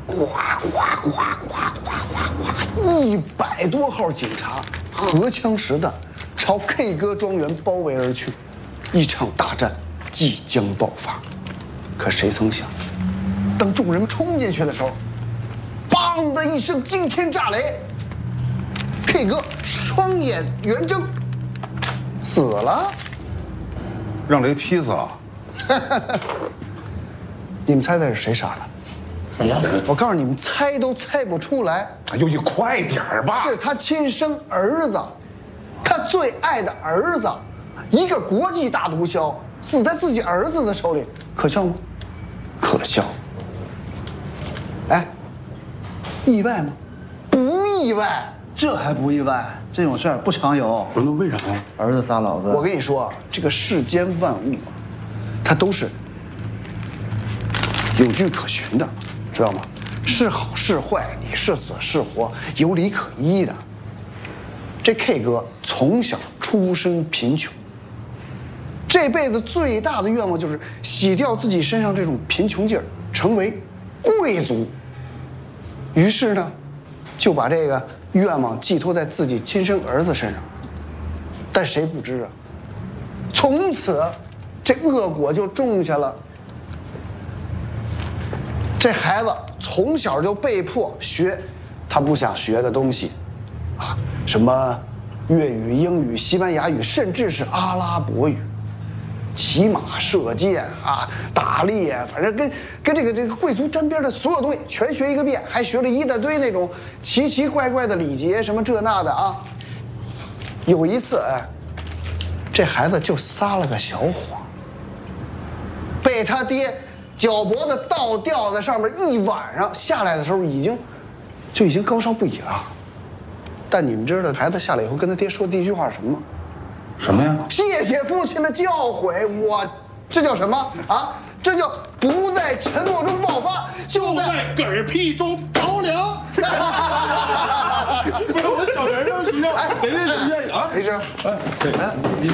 呱呱呱呱呱，100多号警察荷枪实弹朝 K 歌庄园包围而去，一场大战即将爆发。可谁曾想，当众人冲进去的时候，梆的一声惊天炸雷 ，K 歌双眼圆睁，死了。 让雷劈死了。 你们猜猜是谁杀的？ 谁呀？ 我告诉你们，猜都猜不出来。 哎呦，你快点吧！ 是他亲生儿子，他最爱的儿子，一个国际大毒枭死在自己儿子的手里，可笑吗？可笑。哎，意外吗？不意外。 这还不意外？这种事儿不常有。 不是，那为啥呀？ 儿子杀老子。 我跟你说啊，这个世间万物啊，它都是有据可循的，知道吗？是好是坏，你是死是活，有理可依的。这 K 哥从小出身贫穷，这辈子最大的愿望就是洗掉自己身上这种贫穷劲儿，成为贵族。于是呢，就把这个愿望寄托在自己亲生儿子身上。但谁不知啊，从此这恶果就种下了。这孩子从小就被迫学他不想学的东西，啊，什么粤语、英语、西班牙语，甚至是阿拉伯语，骑马、射箭啊、打猎，反正跟这个贵族沾边的所有东西全学一个遍，还学了一大堆那种奇奇怪怪的礼节，什么这那的啊。有一次，哎，这孩子就撒了个小谎，被他爹脚脖子倒吊在上面一晚上，下来的时候已经高烧不已了。但你们知道孩子下来以后跟他爹说的第一句话是什么吗？ 什么呀？ 谢谢父亲的教诲，这叫什么啊？这叫不在沉默中爆发，就在嗝屁中着凉。不是我小人儿学校，贼认真啊！ 没事。 哎，对，你